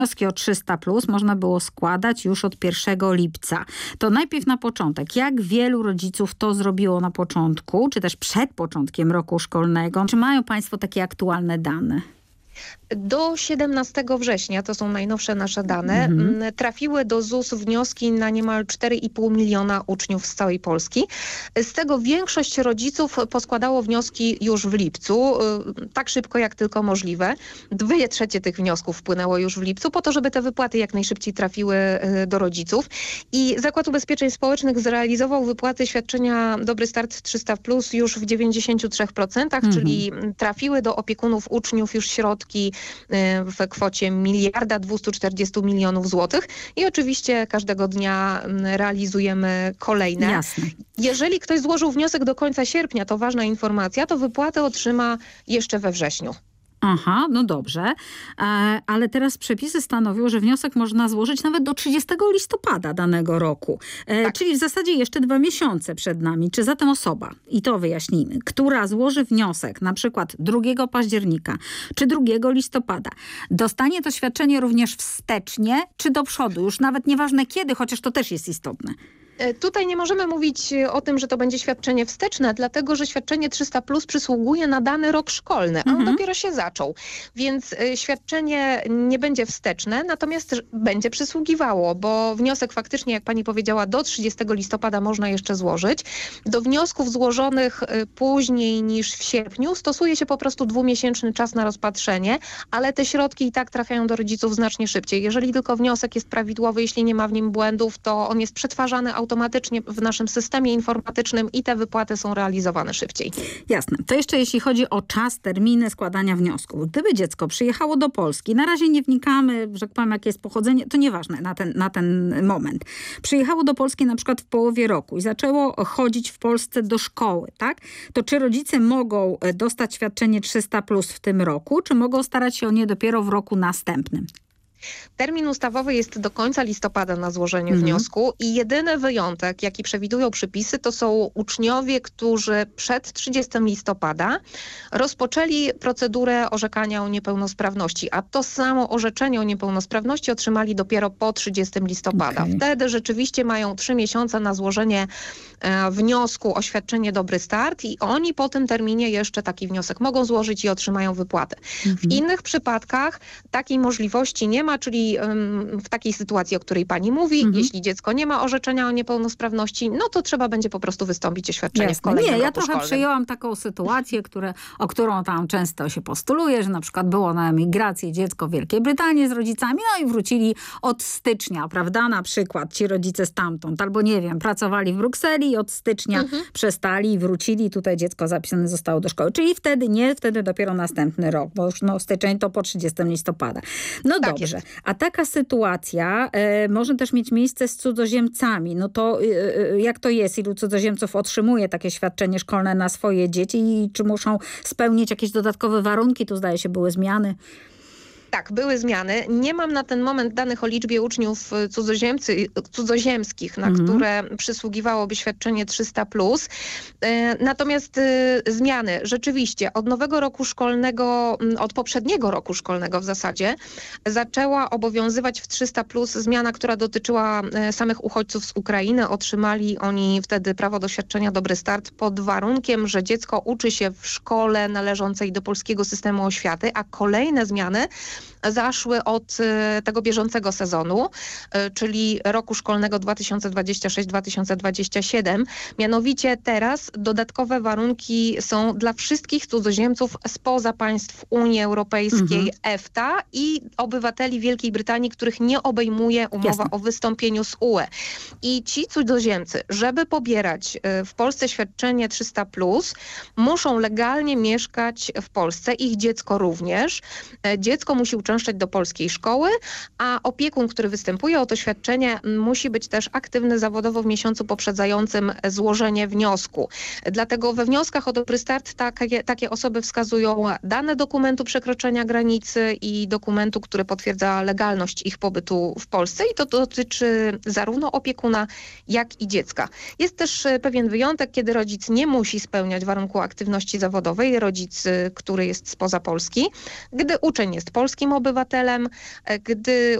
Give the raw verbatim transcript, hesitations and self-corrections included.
Wnioski o trzysta plus można było składać już od pierwszego lipca. To najpierw na początek. Jak wielu rodziców to zrobiło na początku, czy też przed początkiem roku szkolnego? Czy mają państwo takie aktualne dane? Do siedemnastego września, to są najnowsze nasze dane, mhm. trafiły do Z U S wnioski na niemal cztery i pół miliona uczniów z całej Polski. Z tego większość rodziców poskładało wnioski już w lipcu, tak szybko jak tylko możliwe. Dwie trzecie tych wniosków wpłynęło już w lipcu, po to, żeby te wypłaty jak najszybciej trafiły do rodziców. I Zakład Ubezpieczeń Społecznych zrealizował wypłaty świadczenia Dobry Start trzysta plus już w dziewięćdziesięciu trzech procentach, mhm. czyli trafiły do opiekunów uczniów już środki w kwocie miliarda dwustu czterdziestu milionów złotych i oczywiście każdego dnia realizujemy kolejne. Jasne. Jeżeli ktoś złożył wniosek do końca sierpnia, to ważna informacja, to wypłatę otrzyma jeszcze we wrześniu. Aha, no dobrze, ale teraz przepisy stanowią, że wniosek można złożyć nawet do trzydziestego listopada danego roku. Tak. Czyli w zasadzie jeszcze dwa miesiące przed nami. Czy zatem osoba, i to wyjaśnijmy, która złoży wniosek na przykład drugiego października czy drugiego listopada, dostanie to świadczenie również wstecznie czy do przodu? Już nawet nieważne kiedy, chociaż to też jest istotne. Tutaj nie możemy mówić o tym, że to będzie świadczenie wsteczne, dlatego że świadczenie trzysta plus przysługuje na dany rok szkolny, a on mhm. dopiero się zaczął. Więc świadczenie nie będzie wsteczne, natomiast będzie przysługiwało, bo wniosek faktycznie, jak pani powiedziała, do trzydziestego listopada można jeszcze złożyć. Do wniosków złożonych później niż w sierpniu stosuje się po prostu dwumiesięczny czas na rozpatrzenie, ale te środki i tak trafiają do rodziców znacznie szybciej. Jeżeli tylko wniosek jest prawidłowy, jeśli nie ma w nim błędów, to on jest przetwarzany automatycznie automatycznie w naszym systemie informatycznym i te wypłaty są realizowane szybciej. Jasne. To jeszcze jeśli chodzi o czas, terminy składania wniosków. Gdyby dziecko przyjechało do Polski, na razie nie wnikamy, że tak powiem, jakie jest pochodzenie, to nieważne na ten, na ten moment. Przyjechało do Polski na przykład w połowie roku i zaczęło chodzić w Polsce do szkoły, tak? To czy rodzice mogą dostać świadczenie trzysta plus w tym roku, czy mogą starać się o nie dopiero w roku następnym? Termin ustawowy jest do końca listopada na złożenie mhm. wniosku i jedyny wyjątek, jaki przewidują przepisy, to są uczniowie, którzy przed trzydziestego listopada rozpoczęli procedurę orzekania o niepełnosprawności, a to samo orzeczenie o niepełnosprawności otrzymali dopiero po trzydziestego listopada. Okay. Wtedy rzeczywiście mają trzy miesiące na złożenie e, wniosku o świadczenie Dobry Start i oni po tym terminie jeszcze taki wniosek mogą złożyć i otrzymają wypłatę. Mhm. W innych przypadkach takiej możliwości nie ma, czyli w takiej sytuacji, o której pani mówi, mhm. jeśli dziecko nie ma orzeczenia o niepełnosprawności, no to trzeba będzie po prostu wystąpić o świadczenie Jasne. w kolejnym Nie, ja roku trochę szkolnym. przyjęłam taką sytuację, które, o którą tam często się postuluje, że na przykład było na emigracji dziecko w Wielkiej Brytanii z rodzicami, no i wrócili od stycznia, prawda, na przykład ci rodzice stamtąd, albo nie wiem, pracowali w Brukseli i od stycznia mhm. przestali i wrócili, tutaj dziecko zapisane zostało do szkoły. Czyli wtedy nie, wtedy dopiero następny rok, bo już no, styczeń to po trzydziestego listopada. No tak dobrze. Jest. A taka sytuacja e, może też mieć miejsce z cudzoziemcami. No to e, jak to jest? Ilu cudzoziemców otrzymuje takie świadczenie szkolne na swoje dzieci i czy muszą spełnić jakieś dodatkowe warunki? Tu zdaje się były zmiany. Tak, były zmiany. Nie mam na ten moment danych o liczbie uczniów cudzoziemcy, cudzoziemskich, na mhm. które przysługiwałoby świadczenie trzysta plus. Natomiast zmiany rzeczywiście od nowego roku szkolnego, od poprzedniego roku szkolnego w zasadzie, zaczęła obowiązywać w trzysta plus zmiana, która dotyczyła samych uchodźców z Ukrainy. Otrzymali oni wtedy prawo do świadczenia Dobry Start pod warunkiem, że dziecko uczy się w szkole należącej do polskiego systemu oświaty, a kolejne zmiany zaszły od tego bieżącego sezonu, czyli roku szkolnego dwa tysiące dwudziestego szóstego dwa tysiące dwudziestego siódmego. Mianowicie teraz dodatkowe warunki są dla wszystkich cudzoziemców spoza państw Unii Europejskiej, mhm. EFTA i obywateli Wielkiej Brytanii, których nie obejmuje umowa Jasne. O wystąpieniu z U E. I ci cudzoziemcy, żeby pobierać w Polsce świadczenie trzysta plus, muszą legalnie mieszkać w Polsce, ich dziecko również. Dziecko musi uczęszczać do polskiej szkoły, a opiekun, który występuje o to świadczenie, musi być też aktywny zawodowo w miesiącu poprzedzającym złożenie wniosku. Dlatego we wnioskach o Dobry Start takie, takie osoby wskazują dane dokumentu przekroczenia granicy i dokumentu, który potwierdza legalność ich pobytu w Polsce i to dotyczy zarówno opiekuna, jak i dziecka. Jest też pewien wyjątek, kiedy rodzic nie musi spełniać warunku aktywności zawodowej, rodzic, który jest spoza Polski. Gdy uczeń jest polski, polskim obywatelem, gdy